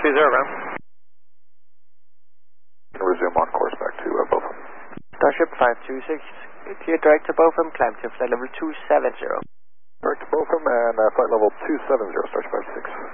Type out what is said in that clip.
520, ground. Resume on course back to Beaufort. Starship 526, clear direct to Beaufort, climb to flight level 270. Direct to Beaufort and flight level 270, Starship 526.